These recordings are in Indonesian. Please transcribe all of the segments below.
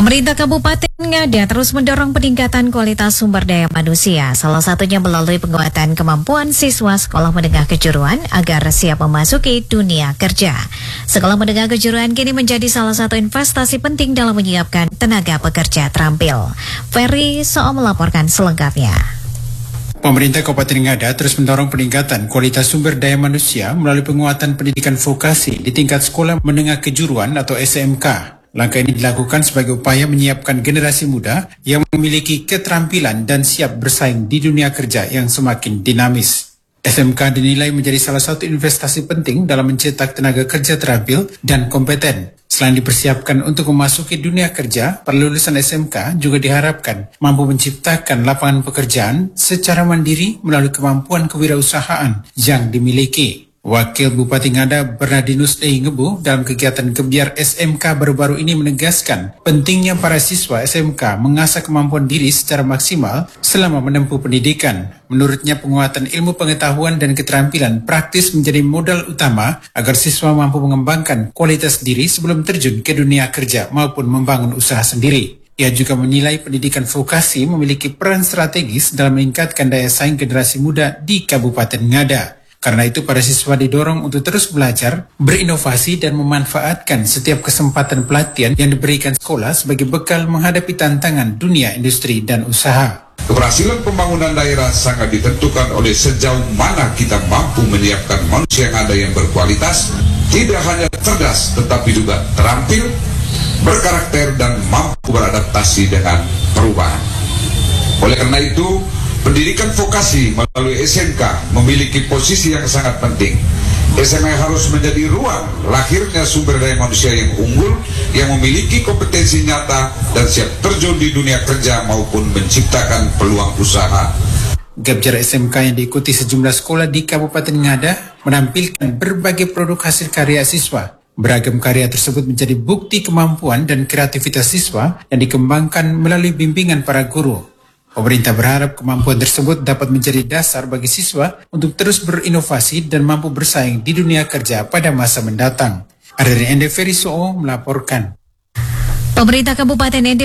Pemerintah Kabupaten Ngada terus mendorong peningkatan kualitas sumber daya manusia, salah satunya melalui penguatan kemampuan siswa sekolah menengah kejuruan agar siap memasuki dunia kerja. Sekolah menengah kejuruan kini menjadi salah satu investasi penting dalam menyiapkan tenaga pekerja terampil. Ferry Soom melaporkan selengkapnya. Pemerintah Kabupaten Ngada terus mendorong peningkatan kualitas sumber daya manusia melalui penguatan pendidikan vokasi di tingkat sekolah menengah kejuruan atau SMK. Langkah ini dilakukan sebagai upaya menyiapkan generasi muda yang memiliki keterampilan dan siap bersaing di dunia kerja yang semakin dinamis. SMK dinilai menjadi salah satu investasi penting dalam mencetak tenaga kerja terampil dan kompeten. Selain dipersiapkan untuk memasuki dunia kerja, para lulusan SMK juga diharapkan mampu menciptakan lapangan pekerjaan secara mandiri melalui kemampuan kewirausahaan yang dimiliki. Wakil Bupati Ngada Bernardinus Ngebu dalam kegiatan Gebiar SMK baru-baru ini menegaskan pentingnya para siswa SMK mengasah kemampuan diri secara maksimal selama menempuh pendidikan. Menurutnya penguatan ilmu pengetahuan dan keterampilan praktis menjadi modal utama agar siswa mampu mengembangkan kualitas diri sebelum terjun ke dunia kerja maupun membangun usaha sendiri. Ia juga menilai pendidikan vokasi memiliki peran strategis dalam meningkatkan daya saing generasi muda di Kabupaten Ngada. Karena itu para siswa didorong untuk terus belajar, berinovasi dan memanfaatkan setiap kesempatan pelatihan yang diberikan sekolah sebagai bekal menghadapi tantangan dunia industri dan usaha. Keberhasilan pembangunan daerah sangat ditentukan oleh sejauh mana kita mampu menyiapkan manusia yang ada yang berkualitas, tidak hanya cerdas tetapi juga terampil, berkarakter dan mampu beradaptasi dengan perubahan. Oleh karena itu, pendidikan vokasi melalui SMK memiliki posisi yang sangat penting. SMK harus menjadi ruang lahirnya sumber daya manusia yang unggul, yang memiliki kompetensi nyata dan siap terjun di dunia kerja maupun menciptakan peluang usaha. Gebiar SMK yang diikuti sejumlah sekolah di Kabupaten Ngada menampilkan berbagai produk hasil karya siswa. Beragam karya tersebut menjadi bukti kemampuan dan kreativitas siswa yang dikembangkan melalui bimbingan para guru. Pemerintah berharap kemampuan tersebut dapat menjadi dasar bagi siswa untuk terus berinovasi dan mampu bersaing di dunia kerja pada masa mendatang. Dari ND Ferry Soom melaporkan. Pemerintah Kabupaten ND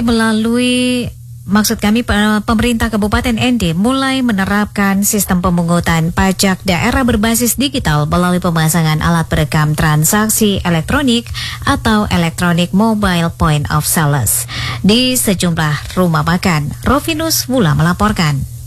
Pemerintah Kabupaten ND mulai menerapkan sistem pemungutan pajak daerah berbasis digital melalui pemasangan alat perekam transaksi elektronik atau Electronic Mobile Point of Sales di sejumlah rumah makan. Rovinus Wula melaporkan.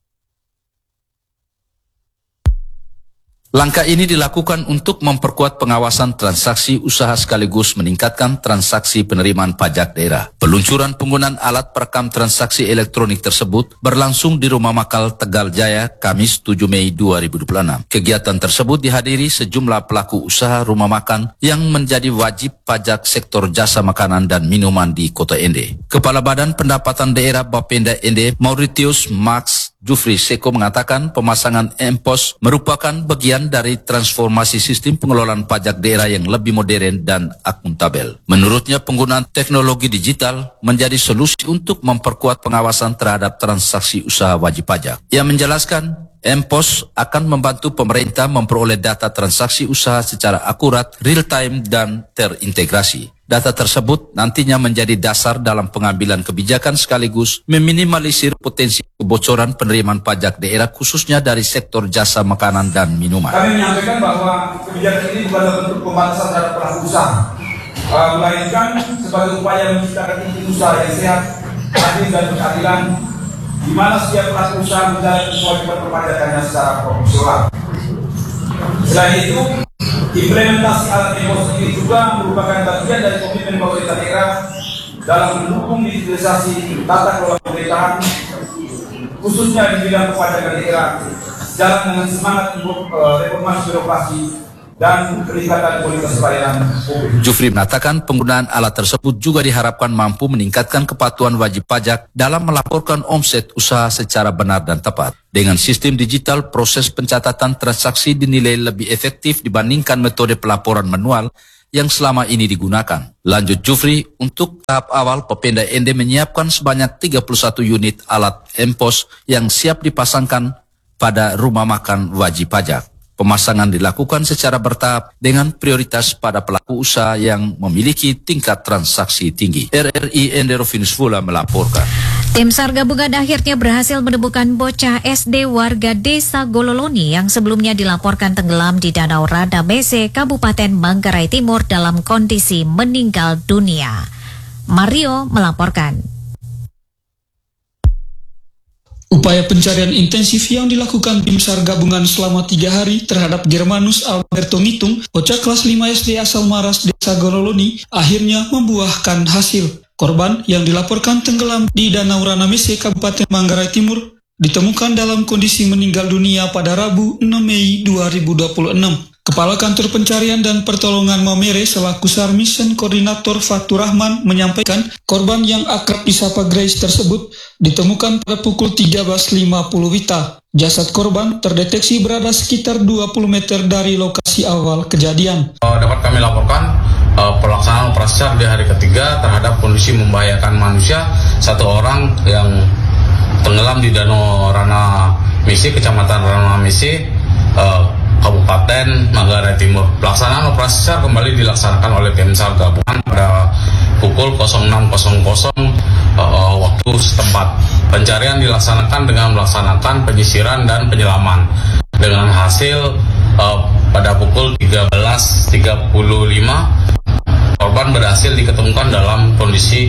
Langkah ini dilakukan untuk memperkuat pengawasan transaksi usaha sekaligus meningkatkan transaksi penerimaan pajak daerah. Peluncuran penggunaan alat perekam transaksi elektronik tersebut berlangsung di Rumah Makal Tegal Jaya, Kamis 7 Mei 2026. Kegiatan tersebut dihadiri sejumlah pelaku usaha rumah makan yang menjadi wajib pajak sektor jasa makanan dan minuman di Kota Ende. Kepala Badan Pendapatan Daerah Bapenda Ende, Mauritius Max Jufri Seko mengatakan pemasangan M-Pos merupakan bagian dari transformasi sistem pengelolaan pajak daerah yang lebih modern dan akuntabel. Menurutnya penggunaan teknologi digital menjadi solusi untuk memperkuat pengawasan terhadap transaksi usaha wajib pajak. Ia menjelaskan M-Pos akan membantu pemerintah memperoleh data transaksi usaha secara akurat, real-time, dan terintegrasi. Data tersebut nantinya menjadi dasar dalam pengambilan kebijakan sekaligus meminimalisir potensi kebocoran penerimaan pajak daerah khususnya dari sektor jasa makanan dan minuman. Kami menyampaikan bahwa kebijakan ini bukan bentuk pembatasan terhadap pelaku usaha, melainkan sebagai upaya menciptakan iklim usaha yang sehat, adil dan berkeadilan, di mana setiap pelaku usaha menjalankan kewajiban perpajakannya secara profesional. Selain itu, implementasi alat M-Pos ini juga merupakan bagian dari komitmen pemerintah daerah dalam mendukung digitalisasi tata kelola pemerintahan, khususnya di bidang perpajakan daerah, jalan dengan semangat untuk reformasi birokrasi dan peningkatan kualitas pelayanan publik. Jufri mengatakan penggunaan alat tersebut juga diharapkan mampu meningkatkan kepatuhan wajib pajak dalam melaporkan omset usaha secara benar dan tepat. Dengan sistem digital, proses pencatatan transaksi dinilai lebih efektif dibandingkan metode pelaporan manual yang selama ini digunakan. Lanjut Jufri, untuk tahap awal Bapenda Ende menyiapkan sebanyak 31 unit alat M-Pos yang siap dipasangkan pada rumah makan wajib pajak. Pemasangan dilakukan secara bertahap dengan prioritas pada pelaku usaha yang memiliki tingkat transaksi tinggi. RRI Enderovinus Fula melaporkan. Tim SAR gabungan akhirnya berhasil menemukan bocah SD warga Desa Gololoni yang sebelumnya dilaporkan tenggelam di Danau Radamese, Kabupaten Manggarai Timur dalam kondisi meninggal dunia. Mario melaporkan. Upaya pencarian intensif yang dilakukan tim SAR gabungan selama 3 hari terhadap Germanus Alberto Ngitung, bocah kelas 5 SD asal Maras, Desa Gololoni, akhirnya membuahkan hasil. Korban yang dilaporkan tenggelam di Danau Radamese, Kabupaten Manggarai Timur, ditemukan dalam kondisi meninggal dunia pada Rabu 6 Mei 2026. Kepala Kantor Pencarian dan Pertolongan Maumere selaku SAR Mission Koordinator Fatur Rahman menyampaikan korban yang akrab disapa Grace tersebut ditemukan pada pukul 13.50 WITA. Jasad korban terdeteksi berada sekitar 20 meter dari lokasi awal kejadian. Dapat kami laporkan pelaksanaan operasi SAR di hari ketiga terhadap kondisi membahayakan manusia, satu orang yang tenggelam di Danau Radamese, Kecamatan Radamese, Kabupaten Manggarai Timur. Pelaksanaan operasi SAR kembali dilaksanakan oleh tim SAR gabungan pada pukul 06.00 waktu setempat. Pencarian dilaksanakan dengan melaksanakan penyisiran dan penyelaman. Dengan hasil pada pukul 13.35 korban berhasil diketemukan dalam kondisi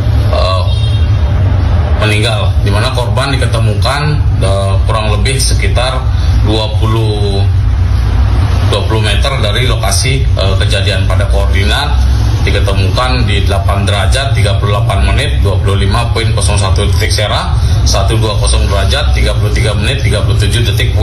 meninggal, di mana korban diketemukan kurang lebih sekitar 20 meter dari lokasi kejadian. Pada koordinat diketemukan di 8 derajat 38 menit 25.01 detik Sera, 120 derajat 33 menit 37 detik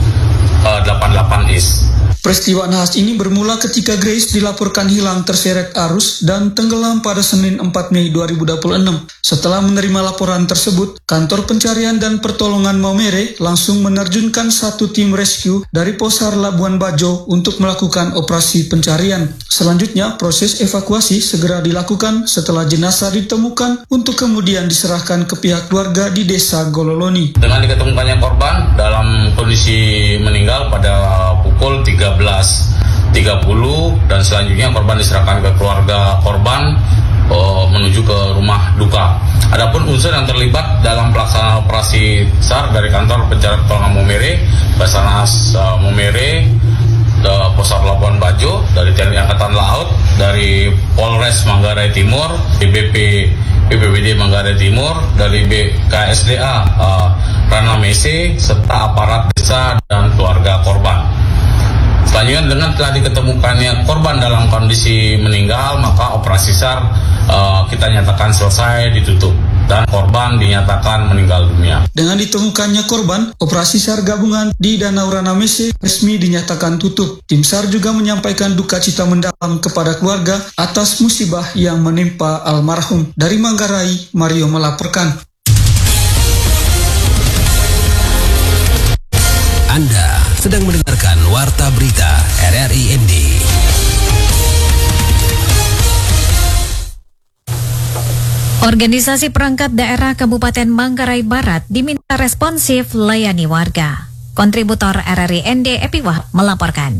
88 is. Peristiwa nahas ini bermula ketika Grace dilaporkan hilang terseret arus dan tenggelam pada Senin 4 Mei 2026. Setelah menerima laporan tersebut, Kantor Pencarian dan Pertolongan Maumere langsung menerjunkan 1 tim rescue dari Posar Labuan Bajo untuk melakukan operasi pencarian. Selanjutnya, proses evakuasi segera dilakukan setelah jenazah ditemukan untuk kemudian diserahkan ke pihak keluarga di Desa Gololoni. Dengan diketemukannya korban dalam kondisi meninggal pada pukul 13.30 dan selanjutnya korban diserahkan ke keluarga korban menuju ke rumah duka. Adapun unsur yang terlibat dalam pelaksanaan operasi SAR dari Kantor Pencarian Pertolongan Maumere, Basarnas Maumere, Posar Labuan Bajo, dari TNI Angkatan Laut, dari Polres Manggarai Timur, BPBD Manggarai Timur, dari BKSDA Radamese, serta aparat desa dan keluarga korban. Selanjutnya, dengan telah diketemukannya korban dalam kondisi meninggal, maka operasi SAR kita nyatakan selesai, ditutup, dan korban dinyatakan meninggal dunia. Dengan ditemukannya korban, operasi SAR gabungan di Danau Radamese resmi dinyatakan tutup. Tim SAR juga menyampaikan duka cita mendalam kepada keluarga atas musibah yang menimpa almarhum. Dari Manggarai, Mario melaporkan. Anda sedang mendengarkan Warta Berita RRI ND. Organisasi perangkat daerah Kabupaten Manggarai Barat diminta responsif layani warga. Kontributor RRI ND Epi Wahab melaporkan.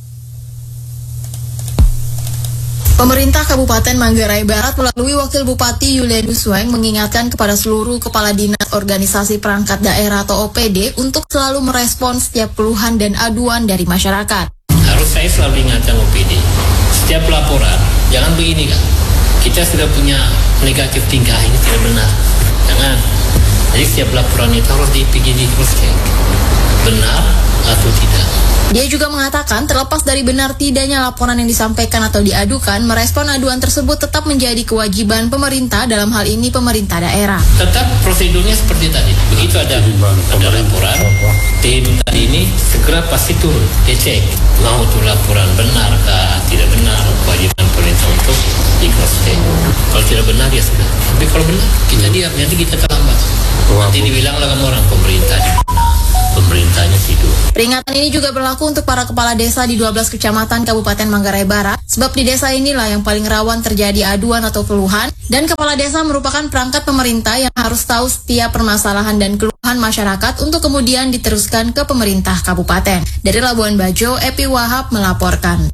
Pemerintah Kabupaten Manggarai Barat melalui Wakil Bupati Yulianus Weng mengingatkan kepada seluruh Kepala Dinas Organisasi Perangkat Daerah atau OPD untuk selalu merespons setiap keluhan dan aduan dari masyarakat. Harus saya selalu ingatkan OPD, setiap laporan, jangan begini kan, kita sudah punya negatif tingkah, ini tidak benar, jangan. Jadi setiap laporan itu harus dipikir di cross check, benar atau tidak. Dia juga mengatakan terlepas dari benar tidaknya laporan yang disampaikan atau diadukan, merespon aduan tersebut tetap menjadi kewajiban pemerintah, dalam hal ini pemerintah daerah. Tetap prosedurnya seperti tadi. Begitu ada laporan, tim tadi ini segera pasti turun, dia cek mau itu laporan benarkah, tidak benar, kewajiban pemerintah untuk di cross check. Kalau tidak benar ya sudah. Tapi kalau benar kita diam, nanti kita terlambat. Nanti dibilang lah orang pemerintah di mana, pemerintahnya tidur. Peringatan ini juga berlaku untuk para kepala desa di 12 kecamatan Kabupaten Manggarai Barat, sebab di desa inilah yang paling rawan terjadi aduan atau keluhan, dan kepala desa merupakan perangkat pemerintah yang harus tahu setiap permasalahan dan keluhan masyarakat untuk kemudian diteruskan ke pemerintah kabupaten. Dari Labuan Bajo, Epi Wahab melaporkan.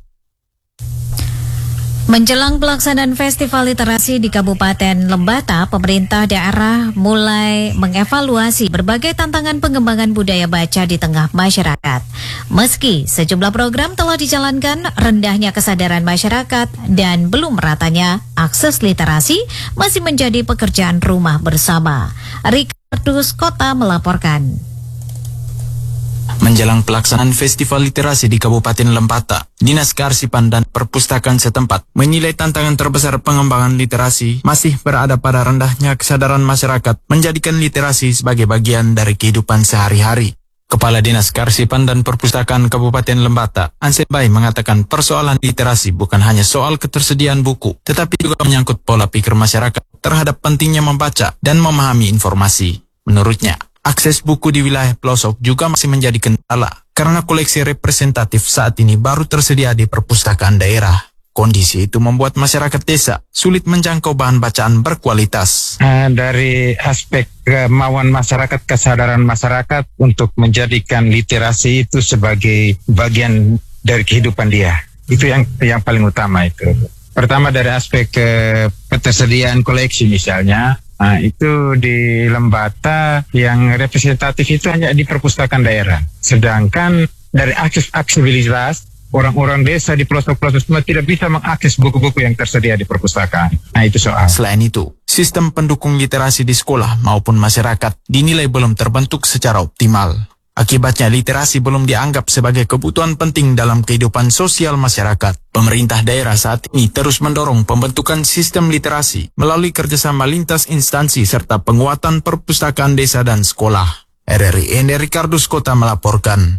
Menjelang pelaksanaan Festival Literasi di Kabupaten Lembata, pemerintah daerah mulai mengevaluasi berbagai tantangan pengembangan budaya baca di tengah masyarakat. Meski sejumlah program telah dijalankan, rendahnya kesadaran masyarakat dan belum meratanya akses literasi masih menjadi pekerjaan rumah bersama. Rikardus Kota melaporkan. Menjelang pelaksanaan Festival Literasi di Kabupaten Lembata, Dinas Kearsipan dan Perpustakaan setempat menilai tantangan terbesar pengembangan literasi masih berada pada rendahnya kesadaran masyarakat menjadikan literasi sebagai bagian dari kehidupan sehari-hari. Kepala Dinas Kearsipan dan Perpustakaan Kabupaten Lembata, Ansel Bay, mengatakan persoalan literasi bukan hanya soal ketersediaan buku, tetapi juga menyangkut pola pikir masyarakat terhadap pentingnya membaca dan memahami informasi. Menurutnya, akses buku di wilayah pelosok juga masih menjadi kendala karena koleksi representatif saat ini baru tersedia di perpustakaan daerah. Kondisi itu membuat masyarakat desa sulit menjangkau bahan bacaan berkualitas. Dari aspek kemauan masyarakat, kesadaran masyarakat untuk menjadikan literasi itu sebagai bagian dari kehidupan dia. Itu yang paling utama itu. Pertama dari aspek ketersediaan koleksi misalnya. Nah, itu di Lembata yang representatif itu hanya di perpustakaan daerah. Sedangkan dari aksesibilitas, orang-orang desa di pelosok-pelosok semua tidak bisa mengakses buku-buku yang tersedia di perpustakaan. Nah, itu soal. Selain itu, sistem pendukung literasi di sekolah maupun masyarakat dinilai belum terbentuk secara optimal. Akibatnya literasi belum dianggap sebagai kebutuhan penting dalam kehidupan sosial masyarakat. Pemerintah daerah saat ini terus mendorong pembentukan sistem literasi melalui kerjasama lintas instansi serta penguatan perpustakaan desa dan sekolah. RRI Ende Rikardus Kota melaporkan.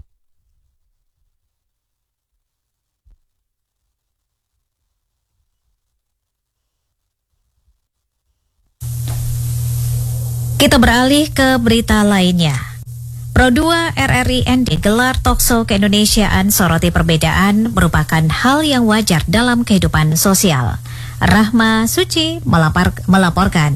Kita beralih ke berita lainnya. Pro 2 RRI ND gelar talkshow keindonesiaan soroti perbedaan merupakan hal yang wajar dalam kehidupan sosial. Rahma Suci melaporkan.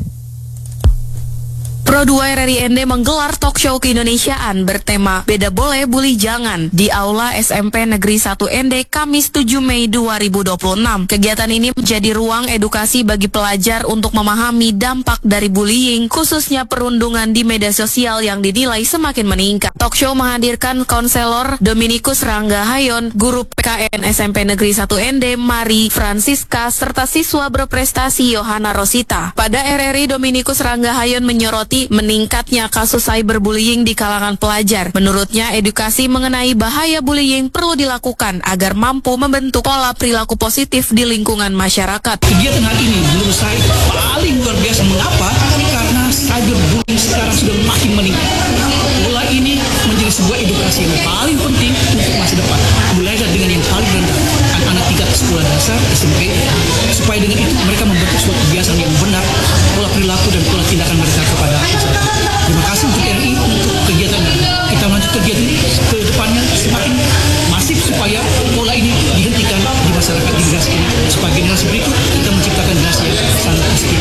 Pro 2 RRI ND menggelar talk show keindonesiaan bertema Beda Boleh Bully Jangan di Aula SMP Negeri 1 ND Kamis 7 Mei 2026. Kegiatan ini menjadi ruang edukasi bagi pelajar untuk memahami dampak dari bullying, khususnya perundungan di media sosial yang dinilai semakin meningkat. Talk show menghadirkan konselor Dominikus Ranggahayon, guru PKN SMP Negeri 1 ND Mari Francisca, serta siswa berprestasi Yohana Rosita. Pada RRI, Dominikus Ranggahayon menyoroti meningkatnya kasus cyberbullying di kalangan pelajar. Menurutnya, edukasi mengenai bahaya bullying perlu dilakukan agar mampu membentuk pola perilaku positif di lingkungan masyarakat. Kegiatan hari ini menurut saya paling luar biasa. Mengapa? Karena cyberbullying sekarang sudah makin meningkat. Pola ini menjadi sebuah edukasi yang paling penting untuk masa depan. Mulai dengan yang paling rendah, anak-anak tingkat sekolah dasar, SMP, supaya dengan itu mereka membentuk suatu kebiasaan yang benar, pola perilaku dan pola tindakan mereka kepada masyarakat. Terima kasih untuk RI untuk kegiatan ini. Kita lanjut kegiatan ini ke depannya semakin masif supaya pola ini dihentikan di masyarakat, di generasi ini. Supaya generasi berikut kita menciptakan generasi yang sangat positif.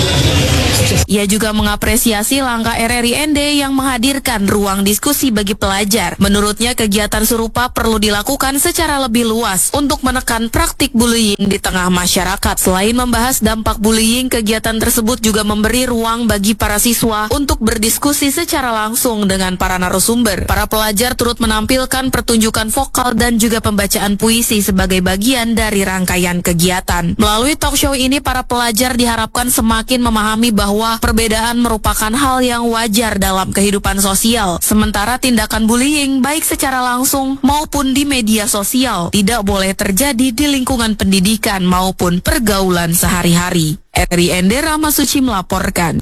Sukses. Ia juga mengapresiasi langkah RRI ND yang menghadirkan ruang diskusi bagi pelajar. Menurutnya, kegiatan serupa perlu dilakukan secara lebih luas untuk menekan praktik bullying di tengah masyarakat. Selain membahas dampak bullying, kegiatan tersebut juga memberi ruang bagi para siswa untuk berdiskusi secara langsung dengan para narasumber. Para pelajar turut menampilkan pertunjukan vokal dan juga pembacaan puisi sebagai bagian dari rangkaian kegiatan. Melalui talk show ini, para pelajar diharapkan semakin memahami bahwa perbedaan merupakan hal yang wajar dalam kehidupan sosial. Sementara tindakan bullying baik secara langsung maupun di media sosial tidak boleh terjadi di lingkungan pendidikan maupun pergaulan sehari-hari. RRI ND Rahma Suci melaporkan.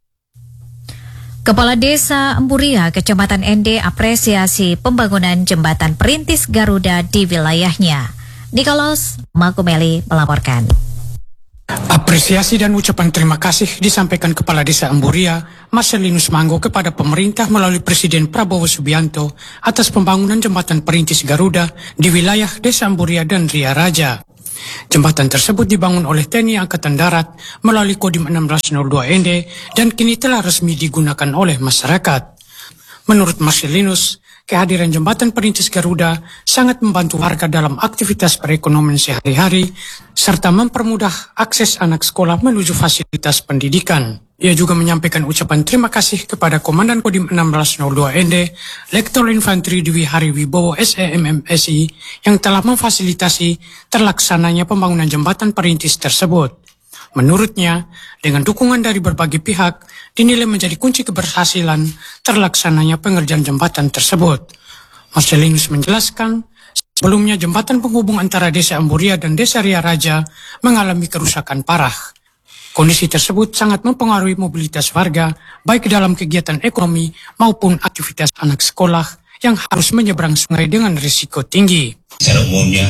Kepala Desa Empuria, Kecamatan ND apresiasi pembangunan jembatan perintis Garuda di wilayahnya. Nikolos Makumeli melaporkan. Apresiasi dan ucapan terima kasih disampaikan Kepala Desa Amburia, Marcelinus Manggo kepada pemerintah melalui Presiden Prabowo Subianto atas pembangunan jembatan perintis Garuda di wilayah Desa Amburia dan Ria Raja. Jembatan tersebut dibangun oleh TNI Angkatan Darat melalui Kodim 1602 ND dan kini telah resmi digunakan oleh masyarakat. Menurut Marcelinus, kehadiran jembatan perintis Garuda sangat membantu warga dalam aktivitas perekonomian sehari-hari serta mempermudah akses anak sekolah menuju fasilitas pendidikan. Ia juga menyampaikan ucapan terima kasih kepada Komandan Kodim 1602 ND, Lektor Infanteri Dwi Hari Wibowo SEMMSI yang telah memfasilitasi terlaksananya pembangunan jembatan perintis tersebut. Menurutnya, dengan dukungan dari berbagai pihak, dinilai menjadi kunci keberhasilan terlaksananya pengerjaan jembatan tersebut. Marcelinus menjelaskan, sebelumnya jembatan penghubung antara Desa Amburia dan Desa Ria Raja mengalami kerusakan parah. Kondisi tersebut sangat mempengaruhi mobilitas warga, baik dalam kegiatan ekonomi maupun aktivitas anak sekolah yang harus menyeberang sungai dengan risiko tinggi. Secara umumnya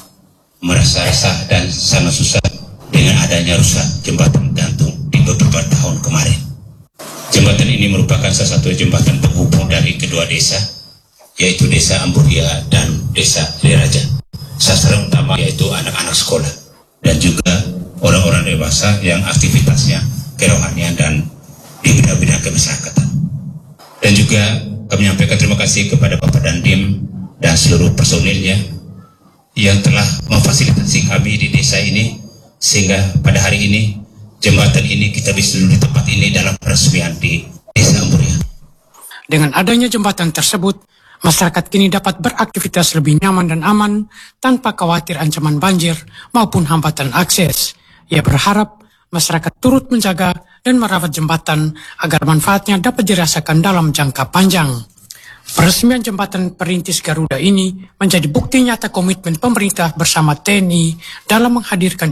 merasa resah dan sangat susah dengan adanya rusak jembatan gantung di beberapa tahun kemarin. Jembatan ini merupakan salah satu jembatan penghubung dari kedua desa, yaitu Desa Amburia dan Desa Ria Raja. Sasaran utama yaitu anak-anak sekolah dan juga orang-orang dewasa yang aktivitasnya kerohanian dan di bidang-bidang kemasyarakatan. Dan juga kami menyampaikan terima kasih kepada Bapak Dandim dan seluruh personilnya yang telah memfasilitasi kami di desa ini, sehingga pada hari ini jembatan ini kita bisa duduk di tempat ini dalam peresmian di Desa Amburia. Dengan adanya jembatan tersebut, masyarakat kini dapat beraktivitas lebih nyaman dan aman tanpa khawatir ancaman banjir maupun hambatan akses. Ia berharap masyarakat turut menjaga dan merawat jembatan agar manfaatnya dapat dirasakan dalam jangka panjang. Peresmian jembatan perintis Garuda ini menjadi bukti nyata komitmen pemerintah bersama TNI dalam menghadirkan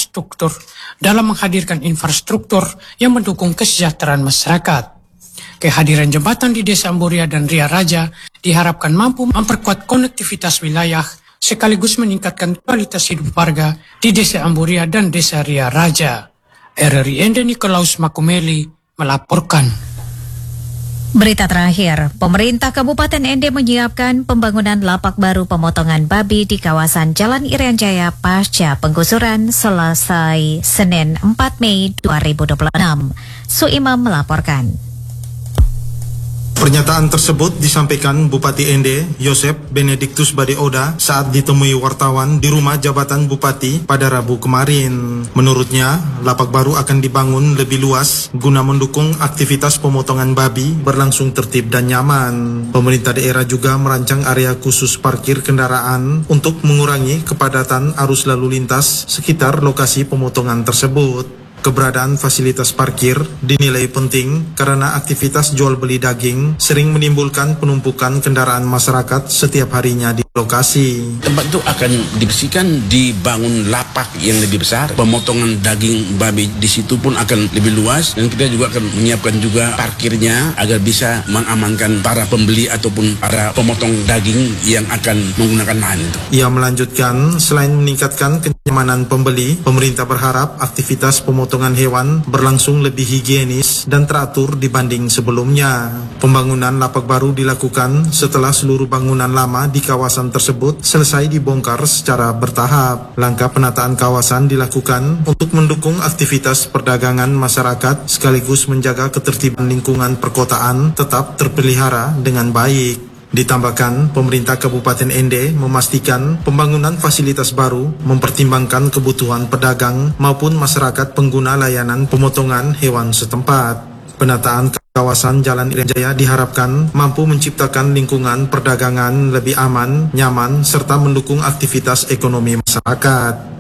infrastruktur yang mendukung kesejahteraan masyarakat. Kehadiran jembatan di Desa Amburia dan Ria Raja diharapkan mampu memperkuat konektivitas wilayah sekaligus meningkatkan kualitas hidup warga di Desa Amburia dan Desa Ria Raja. RRI Ende Nikolaus Makumeli melaporkan. Berita terakhir, pemerintah Kabupaten Ende menyiapkan pembangunan lapak baru pemotongan babi di kawasan Jalan Irian Jaya pasca penggusuran selesai Senin 4 Mei 2026. Suimam melaporkan. Pernyataan tersebut disampaikan Bupati Ende, Yosep Benediktus Badeoda saat ditemui wartawan di rumah jabatan Bupati pada Rabu kemarin. Menurutnya, lapak baru akan dibangun lebih luas guna mendukung aktivitas pemotongan babi berlangsung tertib dan nyaman. Pemerintah daerah juga merancang area khusus parkir kendaraan untuk mengurangi kepadatan arus lalu lintas sekitar lokasi pemotongan tersebut. Keberadaan fasilitas parkir dinilai penting karena aktivitas jual beli daging sering menimbulkan penumpukan kendaraan masyarakat setiap harinya di lokasi. Tempat itu akan dibersihkan, dibangun lapak yang lebih besar, pemotongan daging babi di situ pun akan lebih luas, dan kita juga akan menyiapkan juga parkirnya agar bisa mengamankan para pembeli ataupun para pemotong daging yang akan menggunakan lahan itu. Ia melanjutkan, selain meningkatkan kenyamanan pembeli, pemerintah berharap aktivitas pemotongan hewan berlangsung lebih higienis dan teratur dibanding sebelumnya. Pembangunan lapak baru dilakukan setelah seluruh bangunan lama di kawasan tersebut selesai dibongkar secara bertahap. Langkah penataan kawasan dilakukan untuk mendukung aktivitas perdagangan masyarakat sekaligus menjaga ketertiban lingkungan perkotaan tetap terpelihara dengan baik. Ditambahkan, pemerintah Kabupaten Ende memastikan pembangunan fasilitas baru mempertimbangkan kebutuhan pedagang maupun masyarakat pengguna layanan pemotongan hewan setempat. Penataan kawasan Jalan Irian Jaya diharapkan mampu menciptakan lingkungan perdagangan lebih aman, nyaman, serta mendukung aktivitas ekonomi masyarakat.